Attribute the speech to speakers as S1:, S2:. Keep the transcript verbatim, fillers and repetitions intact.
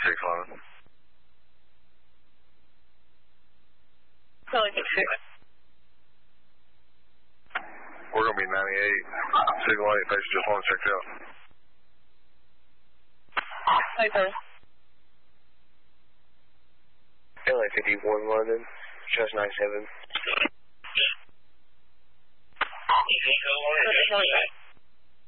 S1: six London.
S2: Charlie six six.
S1: We're going to be ninety-eight. Signal eight, base just one checked out.
S2: Hi, sir.
S3: L A fifty-one London, just ninety-seven.
S2: Charlie back.